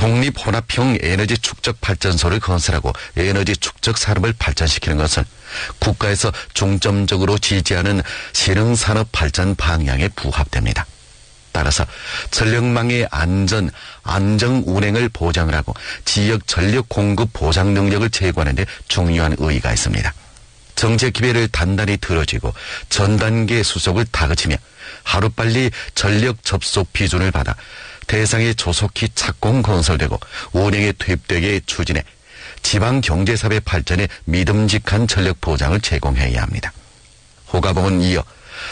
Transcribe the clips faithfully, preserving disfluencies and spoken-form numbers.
독립혼합형 에너지 축적 발전소를 건설하고 에너지 축적 산업을 발전시키는 것은 국가에서 중점적으로 지지하는 신흥산업 발전 방향에 부합됩니다. 따라서 전력망의 안전, 안정 운행을 보장을 하고 지역 전력 공급 보장 능력을 제고하는 데 중요한 의의가 있습니다. 정책 기회를 단단히 들어쥐고 전 단계 수속을 다그치며 하루빨리 전력 접속 비준을 받아 대상이 조속히 착공 건설되고 운행에 투입되게 추진해 지방경제사회 발전에 믿음직한 전력 보장을 제공해야 합니다. 호가봉은 이어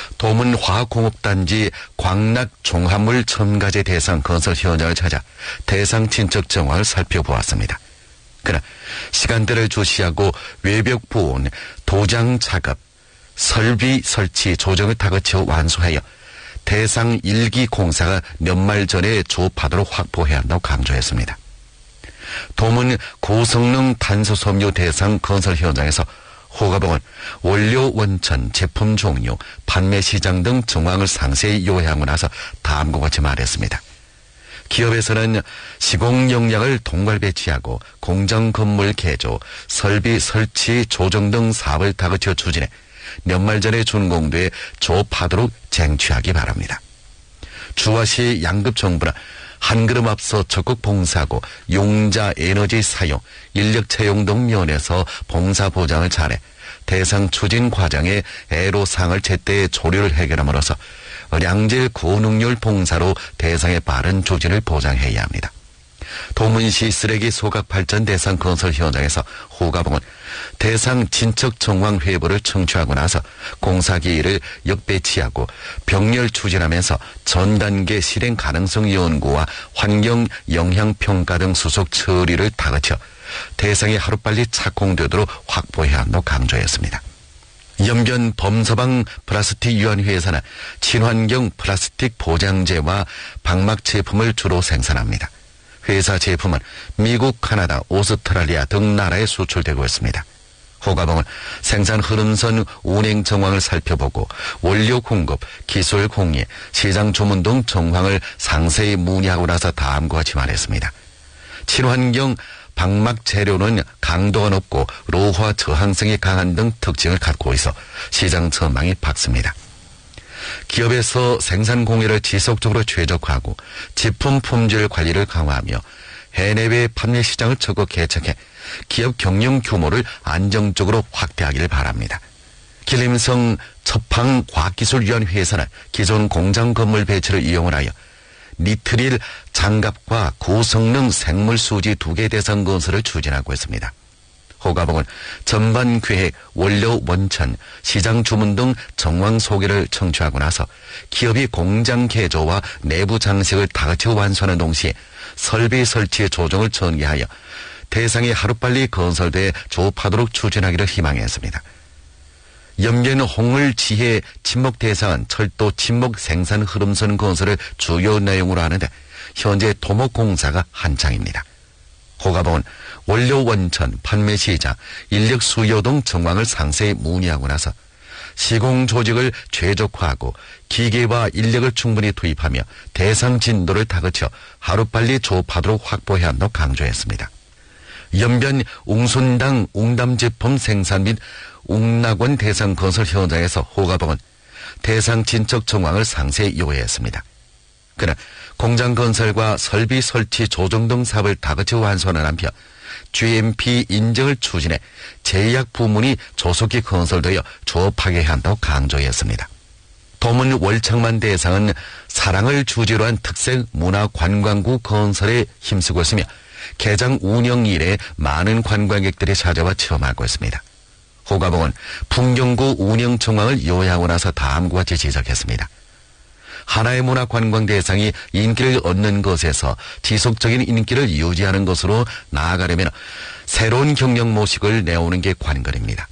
도문화학공업단지 광락종합물 첨가제 대상 건설 현장을 찾아 대상 친척 정황을 살펴보았습니다. 그러나 시간대를 주시하고 외벽 부온, 도장 작업, 설비 설치 조정을 다그쳐 완수하여 대상 일 기 공사가 연말 전에 조업하도록 확보해야 한다고 강조했습니다. 도문 고성능 탄소섬유 대상 건설 현장에서 호가봉은 원료 원천, 제품 종류, 판매 시장 등 정황을 상세히 요약하고 나서 다음과 같이 말했습니다. 기업에서는 시공 역량을 동괄 배치하고 공장 건물 개조, 설비 설치 조정 등 사업을 다그쳐 추진해 연말 전에 준공돼 조업하도록 쟁취하기 바랍니다. 주화시 양급정부는 한 걸음 앞서 적극 봉사하고 용자 에너지 사용, 인력 채용 등 면에서 봉사 보장을 잘해 대상 추진 과정에 애로사항을 제때 조류를 해결함으로써 량질 고능률 봉사로 대상의 빠른 추진을 보장해야 합니다. 도문시 쓰레기 소각 발전 대상 건설 현장에서 호가봉은 대상 진척 정황 회보를 청취하고 나서 공사기일을 역배치하고 병렬 추진하면서 전 단계 실행 가능성 연구와 환경 영향 평가 등 수속 처리를 다그쳐 대상이 하루빨리 착공되도록 확보해야 한다고 강조했습니다. 연변 범서방 플라스틱 유한회사는 친환경 플라스틱 보장제와 방막 제품을 주로 생산합니다. 회사 제품은 미국, 카나다, 오스트랄리아 등 나라에 수출되고 있습니다. 호가봉은 생산 흐름선 운행 정황을 살펴보고 원료 공급, 기술 공예, 시장 주문 등 정황을 상세히 문의하고 나서 다음과 같이 말했습니다. 친환경 방막 재료는 강도가 높고 로화 저항성이 강한 등 특징을 갖고 있어 시장 전망이 밝습니다. 기업에서 생산 공예를 지속적으로 최적화하고 제품 품질 관리를 강화하며 해내외 판매 시장을 적극 개척해 기업 경영 규모를 안정적으로 확대하기를 바랍니다. 길림성 첩항과학기술위원회에서는 기존 공장 건물 배치를 이용을 하여 니트릴 장갑과 고성능 생물수지 두 개 대상 건설을 추진하고 있습니다. 호가봉은 전반 계획, 원료 원천, 시장 주문 등 정황 소개를 청취하고 나서 기업이 공장 개조와 내부 장식을 다그쳐 완수하는 동시에 설비 설치 조정을 전개하여 대상이 하루빨리 건설돼 조업하도록 추진하기를 희망했습니다. 연변 홍을 지혜 침목 대상은 철도 침목 생산 흐름선 건설을 주요 내용으로 하는데 현재 토목 공사가 한창입니다. 호가봉은 원료 원천, 판매 시장, 인력 수요 등 정황을 상세히 문의하고 나서 시공 조직을 최적화하고 기계와 인력을 충분히 투입하며 대상 진도를 다그쳐 하루빨리 조업하도록 확보해야 한다고 강조했습니다. 연변 웅순당 웅담 제품 생산 및 웅낙원 대상 건설 현장에서 호가봉은 대상 진척 정황을 상세히 요해했습니다. 그러나 공장 건설과 설비 설치 조정 등 사업을 다그쳐 완수하는 한편 지엠피 인증을 추진해 제약 부문이 조속히 건설되어 조업하게 한다고 강조했습니다. 도문 월창만 대상은 사랑을 주제로 한 특색 문화관광구 건설에 힘쓰고 있으며 개장 운영 이래 많은 관광객들이 찾아와 체험하고 있습니다. 호가봉은 풍경구 운영 정황을 요약하고 나서 다음과 같이 지적했습니다. 하나의 문화 관광 대상이 인기를 얻는 것에서 지속적인 인기를 유지하는 것으로 나아가려면 새로운 경영 모식을 내오는 게 관건입니다.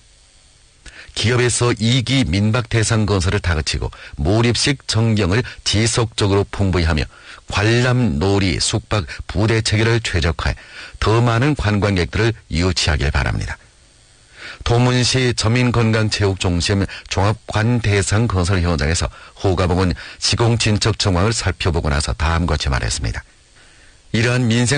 기업에서 이 기 민박 대상 건설을 다그치고 몰입식 전경을 지속적으로 풍부히 하며 관람, 놀이, 숙박, 부대 체계를 최적화해 더 많은 관광객들을 유치하길 바랍니다. 도문시 저민건강체육중심 종합관 대상 건설 현장에서 호가봉은 시공 진척 정황을 살펴보고 나서 다음과 같이 말했습니다. 이러한 민생